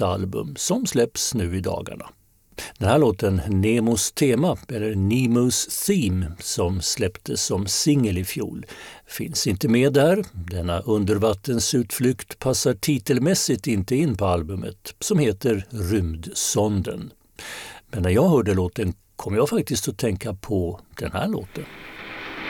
album som släpps nu i dagarna. Den här låten, Nemos tema, eller Nemo's Theme, som släpptes som singel i fjol, finns inte med där. Denna undervattensutflykt passar titelmässigt inte in på albumet, som heter Rymdsonden. Men när jag hörde låten kom jag faktiskt att tänka på den här låten.